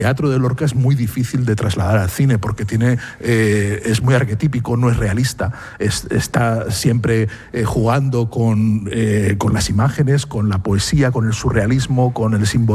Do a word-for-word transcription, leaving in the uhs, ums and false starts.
teatro de Lorca es muy difícil de trasladar al cine porque tiene, eh, es muy arquetípico, no es realista, es, está siempre eh, jugando con, eh, con las imágenes, con la poesía, con el surrealismo, con el simbolismo.